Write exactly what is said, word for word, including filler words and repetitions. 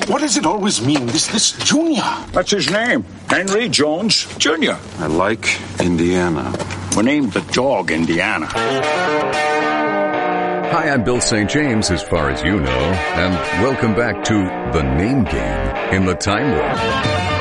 What does it always mean, this this Junior? That's his name. Henry Jones Junior I like Indiana. We named the dog Indiana. Hi, I'm Bill Saint James, as far as you know, and welcome back to The Name Game in the Time Warp.